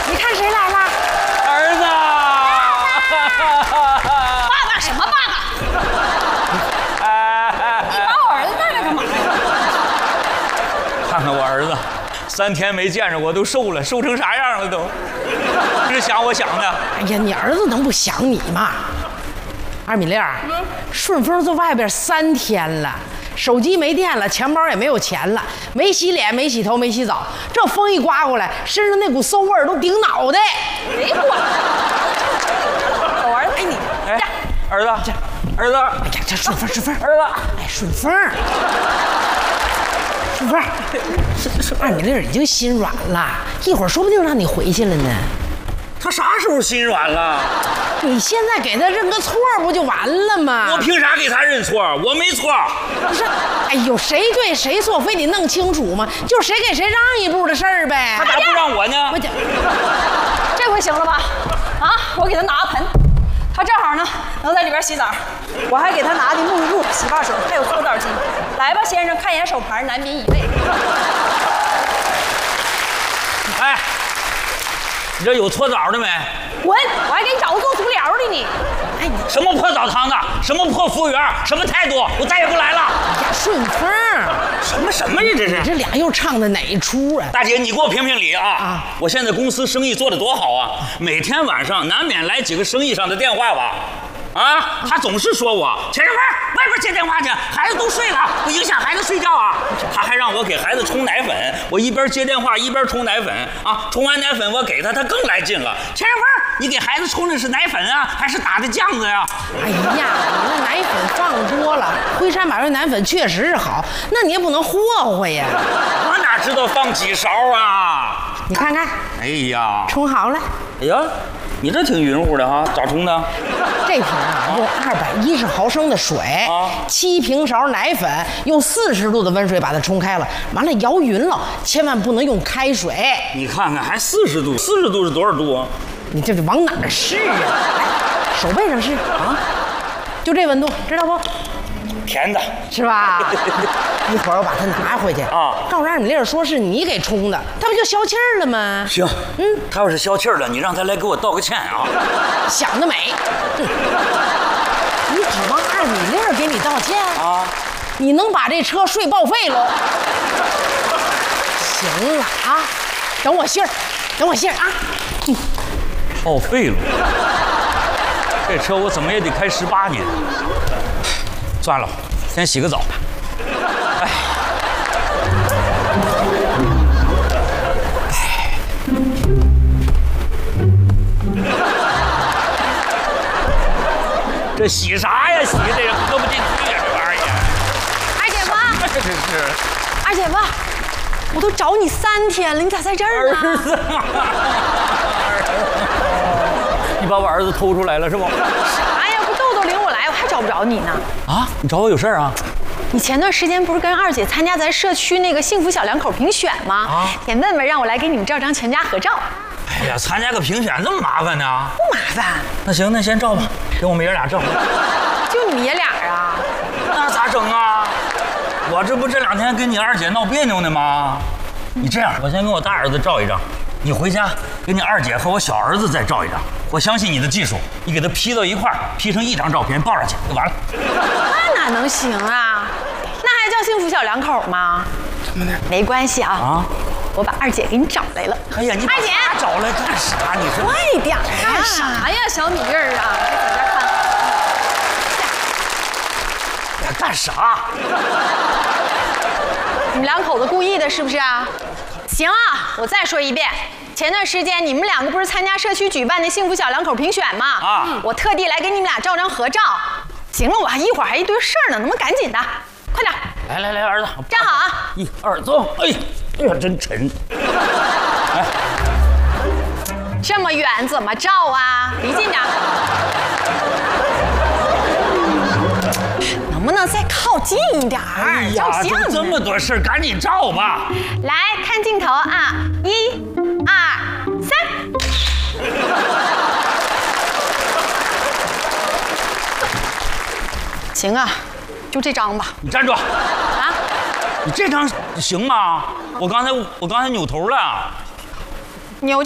你看谁来了？ 儿子！ 爸爸什么爸爸？你把我儿子带来干嘛呀？ 看看我儿子，3天没见着我都瘦了，瘦成啥样了都？这想我想的。 哎呀，你儿子能不想你吗？二米粒儿，顺丰在外边3天了，手机没电了，钱包也没有钱了，没洗脸，没洗头，没洗澡，这风一刮过来，身上那股馊味儿都顶脑袋。谁管？我儿子陪你。 哎，儿子，儿子， 哎呀，这顺丰， 儿子， 哎，顺丰，二米粒儿已经心软了，一会儿说不定让你回去了呢。 他啥时候心软了？ 你现在给他认个错不就完了吗？ 我凭啥给他认错？我没错。 不是，哎呦，谁对谁错，非得弄清楚吗？就是谁给谁让一步的事儿呗。 他咋不让我呢？ 我讲， 这回行了吧？啊，我给他拿个盆，他正好呢能在里边洗澡。我还给他拿的沐浴露、洗发水，还有搓澡巾。来吧，先生，看一眼手牌，难免已备。 哎，你这有搓澡的没？ 滚！我还给你找个做足疗的呢。 哎，你什么破澡堂子，什么破服务员，什么态度，我再也不来了。 呀，顺丰， 什么呀这是？ 这俩又唱的哪一出啊？ 大姐，你给我评评理啊！ 啊， 我现在公司生意做得多好啊，每天晚上难免来几个生意上的电话吧。啊，他总是说我钱世芬外边接电话去，孩子都睡了，不影响孩子睡觉啊。他还让我给孩子冲奶粉，我一边接电话一边冲奶粉啊，冲完奶粉我给他，他更来劲了。钱世芬，你给孩子冲的是奶粉啊，还是打的酱子呀？ 哎呀，你那奶粉放多了，辉山百味奶粉确实是好，那你也不能霍霍呀。 我哪知道放几勺啊？ 你看看， 哎呀， 冲好了， 哎呀，你这挺匀乎的哈，咋冲的？ 这瓶啊用210毫升的水，7平勺奶粉，用40度的温水把它冲开了，完了摇匀了，千万不能用开水。 你看看，还40度，40度是多少度啊？ 你这往哪儿试啊？来，手背上试啊，就这温度，知道不？ 甜的。 是吧？一会儿我把它拿回去啊， 告诉二米粒说是你给冲的，他不就消气儿了吗？ 行，他要是消气儿了，你让他来给我道个歉啊。 想得美！你指望二米粒给你道歉啊？ 你能把这车税报废喽？行了啊，等我信儿，等我信儿啊！ 报废了，这车我怎么也得开18年。算了，先洗个澡。哎，这洗啥呀？洗这喝不进去呀，这玩意儿。 二姐夫， 这是二姐夫，我都找你3天了，你咋在这儿呢？ 儿子，你把我儿子偷出来了是不？ 啥呀？不豆豆领我来，我还找不着你呢。 啊，你找我有事儿啊？ 你前段时间不是跟二姐参加咱社区那个幸福小两口评选吗？ 啊， 点问问让我来给你们照张全家合照。 哎呀，参加个评选这么麻烦呢？ 不麻烦， 那行，那先照吧，给我们爷俩照。 就你们爷俩啊？ 那咋整啊？我这不这2天跟你二姐闹别扭呢吗？你这样，我先跟我大儿子照一张，你回家给你二姐和我小儿子再照一张。我相信你的技术，你给他 P 到一块儿，P 成1张照片抱上去就完了。 那哪能行啊？那还叫幸福小两口吗？ 怎么的？ 没关系啊。 啊， 我把二姐给你找来了。 哎呀，你把二姐她找来干啥？你说快点干啥呀，小米粒儿啊！在这看。 干啥？ 你们两口子故意的，是不是啊？行啊，我再说一遍，前段时间你们2个不是参加社区举办的幸福小两口评选吗？ 啊， 我特地来给你们俩照张合照。行了，我还一会儿还一堆事儿呢，能不能赶紧的？快点！ 来，儿子， 站好啊 ！1、2，走！哎呀，真沉。哎， 这么远怎么照啊？离近点。能不能再靠近一点儿？照相呢。 这么多事儿，赶紧照吧。 来看镜头啊，1、2、3。行啊，就这张吧。 你站住！ 啊， 你这张行吗？我刚才扭头了。